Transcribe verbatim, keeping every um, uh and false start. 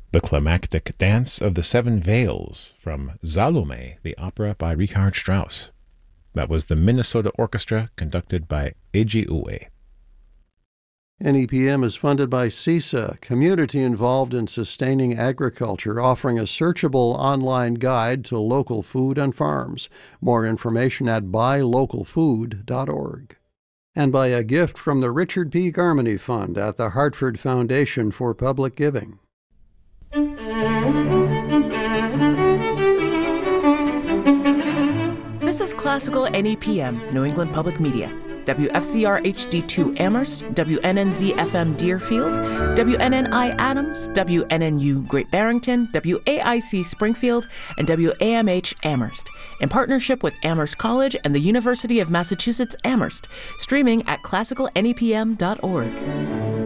The Climactic Dance of the Seven Veils from Salome, the opera by Richard Strauss. That was the Minnesota Orchestra, conducted by Eiji Ue. N E P M is funded by CISA, community involved in sustaining agriculture, offering a searchable online guide to local food and farms. More information at buy local food dot org. And by a gift from the Richard P. Garmany Fund at the Hartford Foundation for Public Giving. This is Classical N E P M, New England Public Media. W F C R H D two Amherst, W N N Z F M Deerfield, W N N I Adams, W N N U Great Barrington, W A I C Springfield, and W A M H Amherst, in partnership with Amherst College and the University of Massachusetts Amherst, streaming at classical N E P M dot org.